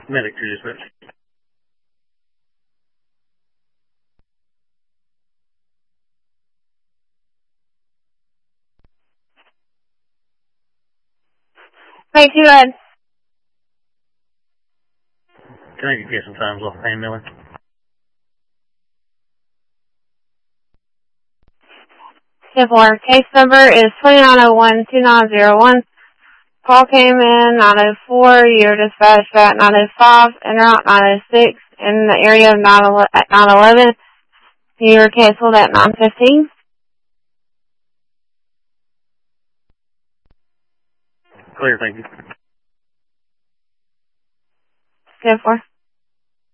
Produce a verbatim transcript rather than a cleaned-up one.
Medic to dispatch. Hey, too bad. Can I get some times off Van Miller? ten four. Case number is two nine zero one two nine zero one. Call came in nine oh four. You're dispatched at nine oh five and route nine oh six in the area of nine at nine eleven. You were canceled at nine fifteen. Clear, thank you. ten four.